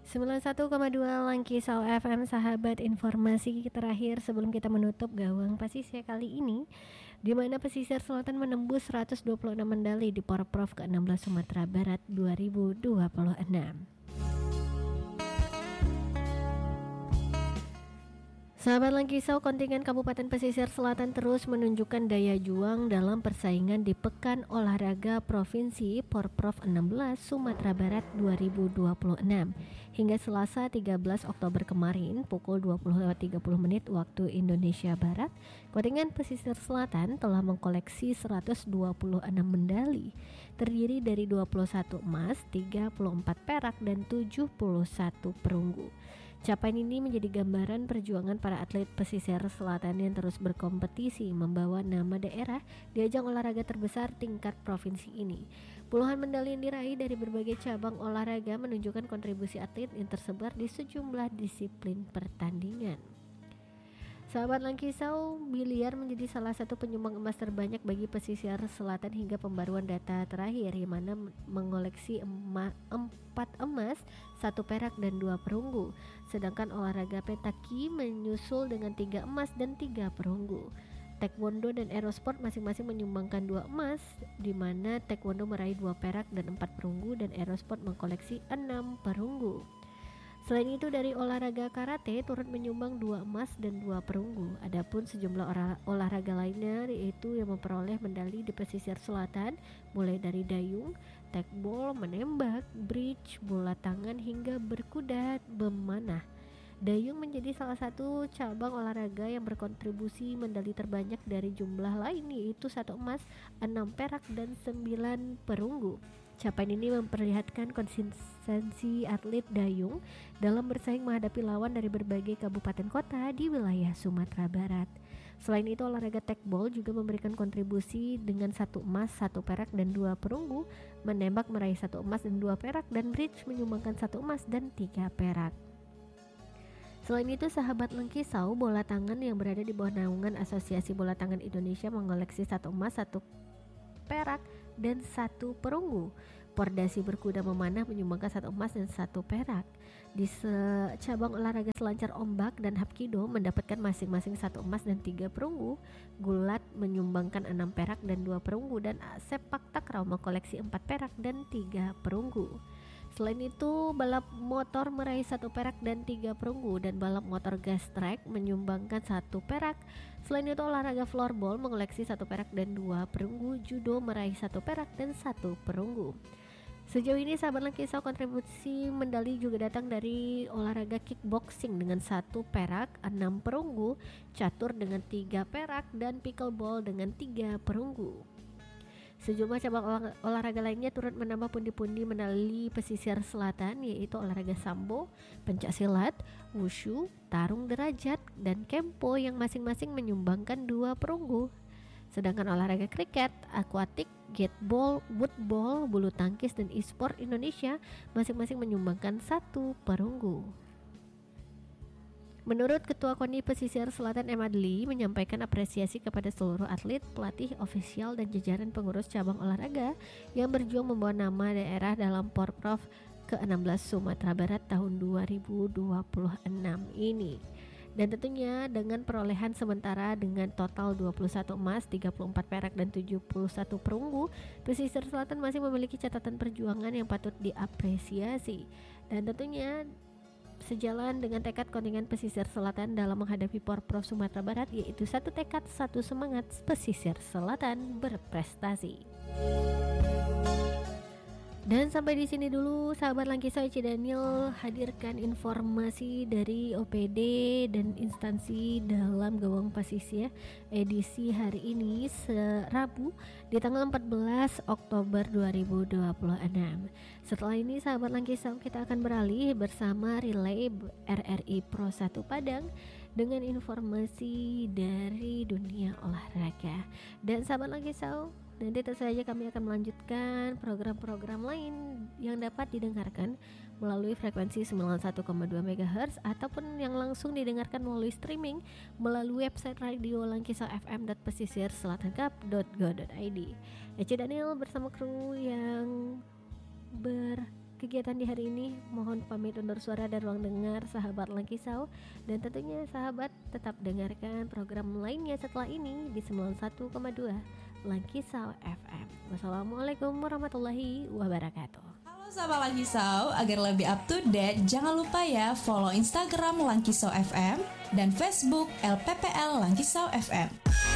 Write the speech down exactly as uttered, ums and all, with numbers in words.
sembilan puluh satu koma dua Langkisau F M, sahabat. Informasi terakhir sebelum kita menutup gawang pasisir kali ini, di mana pesisir selatan menembus seratus dua puluh enam medali di Porprov ke enam belas Sumatera Barat dua ribu dua puluh enam. Sahabat Langkisau, kontingen Kabupaten Pesisir Selatan terus menunjukkan daya juang dalam persaingan di Pekan Olahraga Provinsi Porprov enam belas Sumatera Barat dua ribu dua puluh enam. Hingga Selasa tiga belas Oktober kemarin pukul dua puluh lewat tiga puluh menit waktu Indonesia Barat, kontingen Pesisir Selatan telah mengkoleksi seratus dua puluh enam medali, terdiri dari dua puluh satu emas, tiga puluh empat perak, dan tujuh puluh satu perunggu. Capaian ini menjadi gambaran perjuangan para atlet pesisir selatan yang terus berkompetisi membawa nama daerah di ajang olahraga terbesar tingkat provinsi ini. Puluhan medali yang diraih dari berbagai cabang olahraga menunjukkan kontribusi atlet yang tersebar di sejumlah disiplin pertandingan. Sahabat Langkisau, biliar menjadi salah satu penyumbang emas terbanyak bagi pesisir selatan hingga pembaruan data terakhir, yang mana mengoleksi ema, empat emas, satu perak, dan dua perunggu. Sedangkan olahraga pentaki menyusul dengan tiga emas dan tiga perunggu. Taekwondo dan aerosport masing-masing menyumbangkan dua emas, di mana taekwondo meraih dua perak dan empat perunggu, dan aerosport mengkoleksi enam perunggu. Selain itu, dari olahraga karate turut menyumbang dua emas dan dua perunggu. Adapun sejumlah olah, olahraga lainnya yaitu yang memperoleh medali di pesisir selatan, mulai dari dayung, tekbol, menembak, bridge, bola tangan, hingga berkuda memanah. Dayung menjadi salah satu cabang olahraga yang berkontribusi medali terbanyak dari jumlah lain, yaitu satu emas, enam perak, dan sembilan perunggu. Capaian ini memperlihatkan konsistensi atlet dayung dalam bersaing menghadapi lawan dari berbagai kabupaten kota di wilayah Sumatera Barat. Selain itu, olahraga tekbol juga memberikan kontribusi dengan satu emas, satu perak, dan dua perunggu. Menembak meraih satu emas dan dua perak, dan bridge menyumbangkan satu emas dan tiga perak. Selain itu, sahabat Langkisau, bola tangan yang berada di bawah naungan Asosiasi Bola Tangan Indonesia mengoleksi satu emas, satu perak, dan satu perunggu. Pordasi berkuda memanah menyumbangkan satu emas dan satu perak. Di cabang olahraga selancar ombak dan hapkido mendapatkan masing-masing satu emas dan tiga perunggu. Gulat menyumbangkan enam perak dan dua perunggu, dan sepak takraw mengkoleksi empat perak dan tiga perunggu. Selain itu, balap motor meraih satu perak dan tiga perunggu, dan balap motor gas track menyumbangkan satu perak. Selain itu, olahraga floorball mengoleksi satu perak dan dua perunggu. Judo meraih satu perak dan satu perunggu. Sejauh ini, sahabat Langkisau, kontribusi medali juga datang dari olahraga kickboxing dengan satu perak, enam perunggu, catur dengan tiga perak, dan pickleball dengan tiga perunggu. Sejumlah cabang olah, olahraga lainnya turut menambah pundi-pundi medali pesisir selatan, yaitu olahraga sambo, pencak silat, wushu, tarung derajat, dan kempo yang masing-masing menyumbangkan dua perunggu. Sedangkan olahraga kriket, akuatik, gateball, woodball, bulu tangkis, dan e-sport Indonesia masing-masing menyumbangkan satu perunggu. Menurut Ketua KONI Pesisir Selatan M. Adli, menyampaikan apresiasi kepada seluruh atlet, pelatih, ofisial, dan jajaran pengurus cabang olahraga yang berjuang membawa nama daerah dalam Porprov ke enam belas Sumatera Barat tahun dua ribu dua puluh enam ini. Dan tentunya dengan perolehan sementara dengan total dua puluh satu emas, tiga puluh empat perak, dan tujuh puluh satu perunggu, Pesisir Selatan masih memiliki catatan perjuangan yang patut diapresiasi. Dan tentunya sejalan dengan tekad kontingen Pesisir Selatan dalam menghadapi Porprov Sumatera Barat, yaitu satu tekad, satu semangat, Pesisir Selatan berprestasi. Dan sampai di sini dulu, sahabat Langkisau, Eci Daniel hadirkan informasi dari O P D dan instansi dalam Gawang Pasisir edisi hari ini, Rabu di tanggal empat belas Oktober dua ribu dua puluh enam. Setelah ini, sahabat Langkisau, kita akan beralih bersama Relay R R I Pro satu Padang dengan informasi dari dunia olahraga. Dan sahabat Langkisau, nanti tentu saja kami akan melanjutkan program-program lain yang dapat didengarkan melalui frekuensi sembilan puluh satu koma dua megahertz ataupun yang langsung didengarkan melalui streaming melalui website radio langkisau f m dot pesisir selatan cup dot go dot i d. Eci Daniel bersama kru yang ber kegiatan di hari ini. Mohon pamit undur suara dan ruang dengar sahabat Langkisau. Dan tentunya sahabat tetap dengarkan program lainnya setelah ini di sembilan puluh satu koma dua Langkisau F M. Wassalamualaikum warahmatullahi wabarakatuh. Halo sahabat Langkisau, agar lebih up to date jangan lupa ya follow Instagram Langkisau F M dan Facebook L P P L Langkisau F M.